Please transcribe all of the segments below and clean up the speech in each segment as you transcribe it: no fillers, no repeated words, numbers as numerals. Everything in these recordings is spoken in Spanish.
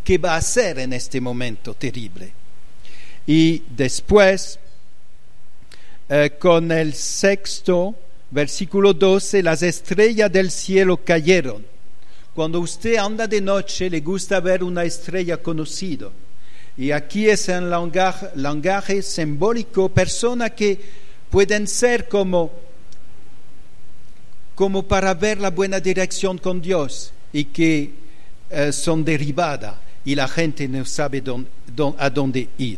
qué va a hacer en este momento terrible. Y después, con el sexto, versículo 12, las estrellas del cielo cayeron. Cuando usted anda de noche, le gusta ver una estrella conocida. Y aquí es en lenguaje simbólico, personas que pueden ser como para ver la buena dirección con Dios y que son derribadas y la gente no sabe a dónde ir.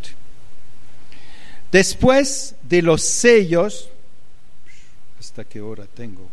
Después de los sellos, ¿hasta qué hora tengo?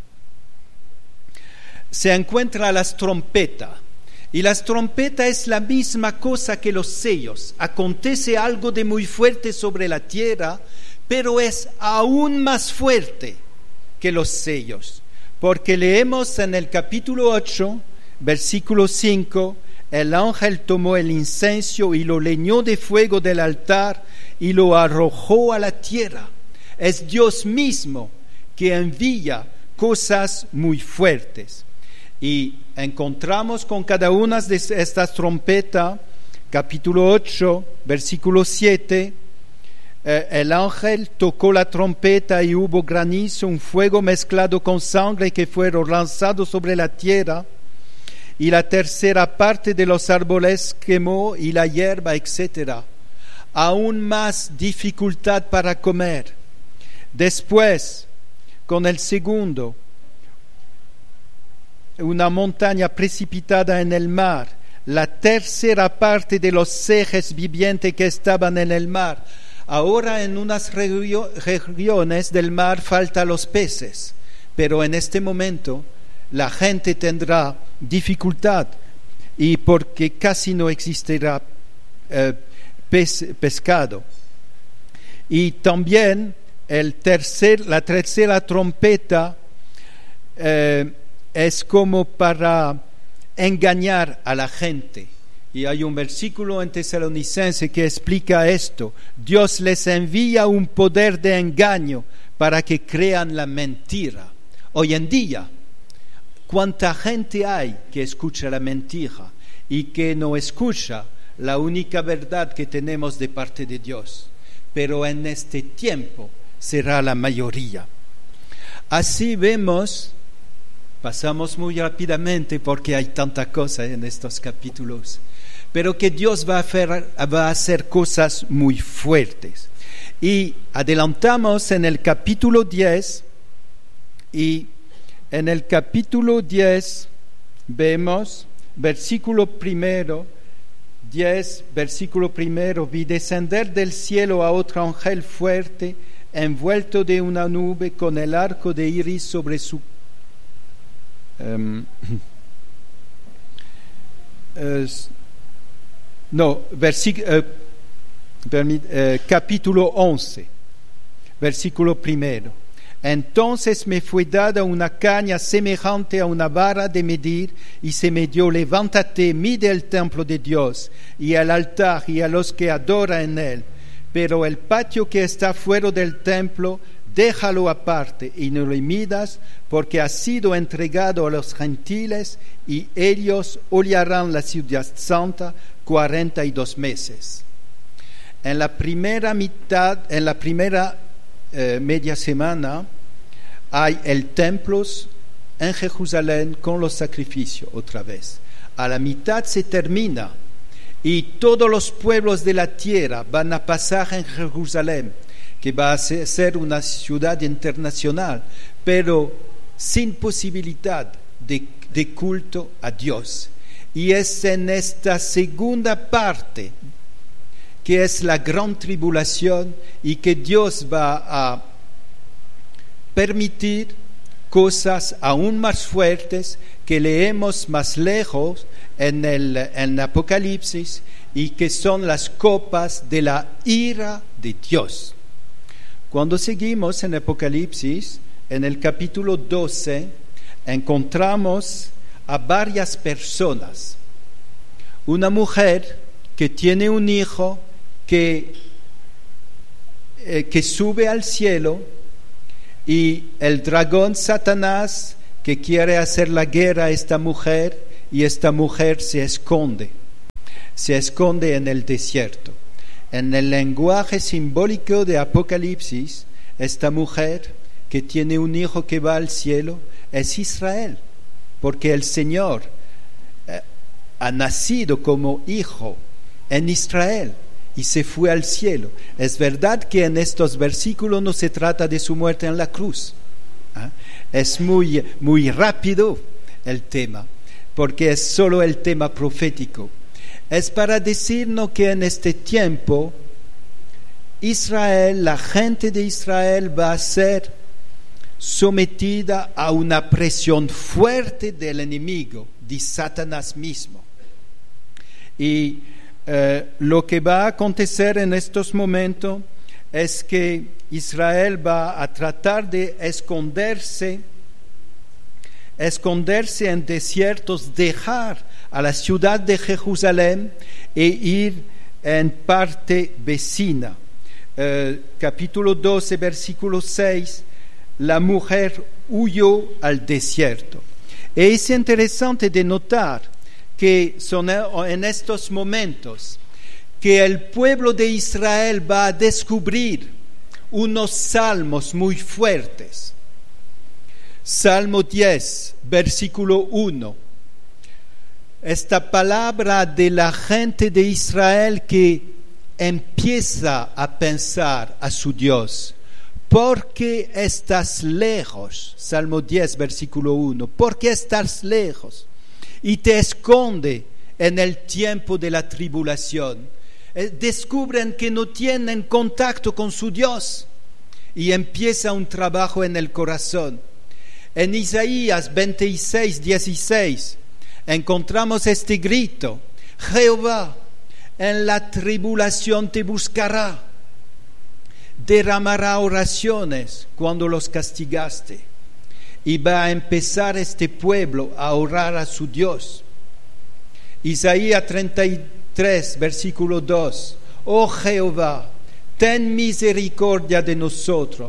Se encuentra las trompetas. Y las trompetas es la misma cosa que los sellos. Acontece algo de muy fuerte sobre la tierra, pero es aún más fuerte que los sellos. Porque leemos en el capítulo 8, versículo 5, el ángel tomó el incienso y lo leñó de fuego del altar y lo arrojó a la tierra. Es Dios mismo que envía cosas muy fuertes. Y encontramos con cada una de estas trompetas, capítulo 8, versículo 7, el ángel tocó la trompeta y hubo granizo, un fuego mezclado con sangre que fueron lanzados sobre la tierra, y la tercera parte de los árboles quemó y la hierba, etc. Aún más dificultad para comer. Después, con el segundo, una montaña precipitada en el mar, la tercera parte de los seres vivientes que estaban en el mar. Ahora en unas regiones del mar faltan los peces, pero en este momento la gente tendrá dificultad y porque casi no existirá pescado. Y también la tercera trompeta es como para engañar a la gente. Y hay un versículo en Tesalonicenses que explica esto. Dios les envía un poder de engaño para que crean la mentira. Hoy en día, ¿cuánta gente hay que escucha la mentira y que no escucha la única verdad que tenemos de parte de Dios? Pero en este tiempo será la mayoría. Así vemos, pasamos muy rápidamente porque hay tanta cosa en estos capítulos, pero que Dios va a hacer cosas muy fuertes. Y adelantamos en el capítulo 10, y en el capítulo 10 vemos, versículo primero, 10, versículo primero, vi descender del cielo a otro ángel fuerte, envuelto de una nube con el arco de iris sobre su capítulo 11, versículo primero. Entonces me fue dada una caña semejante a una vara de medir, y se me dio: levántate, mide el templo de Dios, y el altar, y a los que adoran en él. Pero el patio que está fuera del templo, déjalo aparte, y no lo midas, porque ha sido entregado a los gentiles, y ellos hollarán la ciudad santa 42 meses. En la primera media semana, hay el templo en Jerusalén con los sacrificios otra vez. A la mitad se termina, y todos los pueblos de la tierra van a pasar en Jerusalén, que va a ser una ciudad internacional, pero sin posibilidad de culto a Dios. Y es en esta segunda parte que es la gran tribulación, y que Dios va a permitir cosas aún más fuertes que leemos más lejos en Apocalipsis, y que son las copas de la ira de Dios. Cuando seguimos en Apocalipsis, en el capítulo 12, encontramos a varias personas. Una mujer que tiene un hijo que sube al cielo, y el dragón Satanás que quiere hacer la guerra a esta mujer, y esta mujer se esconde. se esconde en el desierto. En el lenguaje simbólico de Apocalipsis, esta mujer que tiene un hijo que va al cielo es Israel, porque el Señor ha nacido como hijo en Israel y se fue al cielo. Es verdad que en estos versículos no se trata de su muerte en la cruz. Es muy rápido el tema, porque es solo el tema profético. Es para decirnos que en este tiempo Israel, la gente de Israel va a ser sometida a una presión fuerte del enemigo, de Satanás mismo. Y lo que va a acontecer en estos momentos es que Israel va a tratar de esconderse en desiertos, dejar a la ciudad de Jerusalén e ir en parte vecina. Capítulo 12, versículo 6, la mujer huyó al desierto. Es interesante de notar que son en estos momentos que el pueblo de Israel va a descubrir unos salmos muy fuertes. Salmo 10, versículo 1. Esta palabra de la gente de Israel que empieza a pensar a su Dios. ¿Por qué estás lejos? Salmo 10, versículo 1. ¿Por qué estás lejos? Y te esconde en el tiempo de la tribulación. Descubren que no tienen contacto con su Dios y empieza un trabajo en el corazón. En Isaías 26, 16 encontramos este grito: Jehová en la tribulación te buscará, derramará oraciones cuando los castigaste. Y va a empezar este pueblo a orar a su Dios. Isaías 33, versículo 2. Oh Jehová, ten misericordia de nosotros.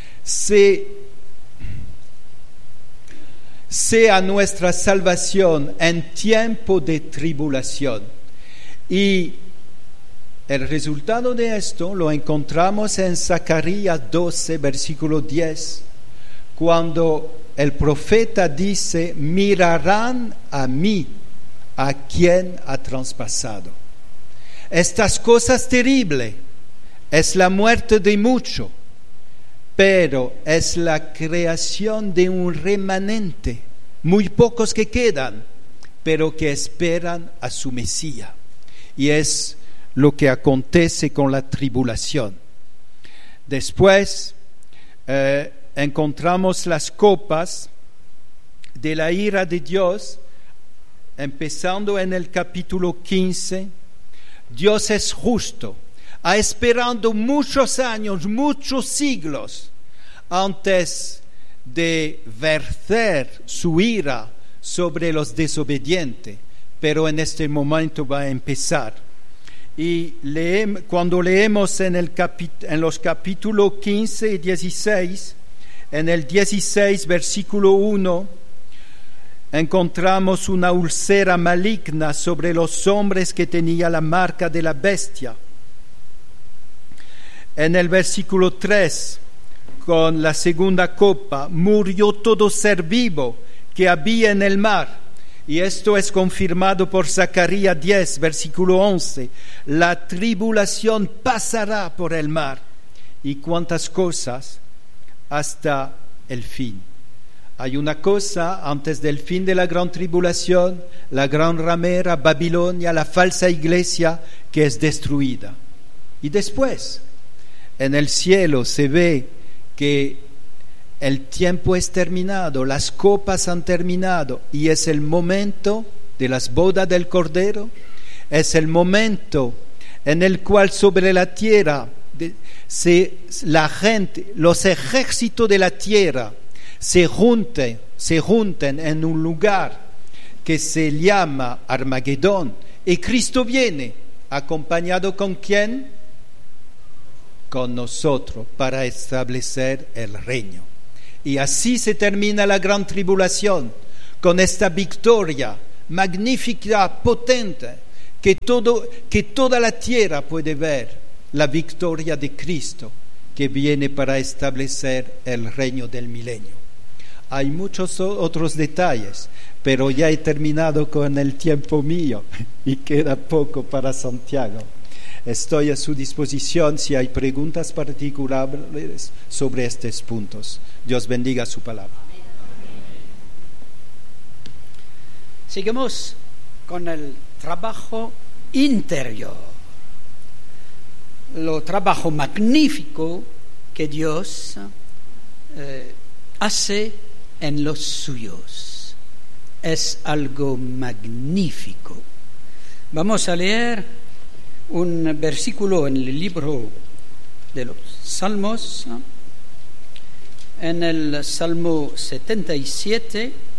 Sea nuestra salvación en tiempo de tribulación. Y el resultado de esto lo encontramos en Zacarías 12, versículo 10, cuando el profeta dice: mirarán a mí, a quien ha traspasado. Estas cosas terribles es la muerte de muchos, pero es la creación de un remanente, muy pocos que quedan, pero que esperan a su Mesías. Y es lo que acontece con la tribulación. Después encontramos las copas de la ira de Dios, empezando en el capítulo 15. Dios es justo, ha esperado muchos años, muchos siglos, antes de verter su ira sobre los desobedientes, pero en este momento va a empezar. Y cuando leemos en los capítulos 15 y 16, en el 16, versículo 1, encontramos una úlcera maligna sobre los hombres que tenía la marca de la bestia. En el versículo 3, con la segunda copa, murió todo ser vivo que había en el mar. Y esto es confirmado por Zacarías 10, versículo 11. La tribulación pasará por el mar. ¿Y cuántas cosas? Hasta el fin. Hay una cosa antes del fin de la gran tribulación, la gran ramera, Babilonia, la falsa iglesia que es destruida. Y después, en el cielo se ve que el tiempo es terminado, las copas han terminado y es el momento de las bodas del Cordero, es el momento en el cual sobre la tierra la gente, los ejércitos de la tierra se junten en un lugar que se llama Armagedón y Cristo viene acompañado ¿con quién? Con nosotros para establecer el reino. Y así se termina la gran tribulación, con esta victoria magnífica, potente, que toda la tierra puede ver la victoria de Cristo que viene para establecer el reino del milenio. Hay muchos otros detalles, pero ya he terminado con el tiempo mío y queda poco para Santiago. Estoy a su disposición si hay preguntas particulares sobre estos puntos. Dios bendiga su palabra. Seguimos con el trabajo interior, lo trabajo magnífico que Dios hace en los suyos. Es algo magnífico. Vamos a leer un versículo en el libro de los Salmos, en el Salmo 77,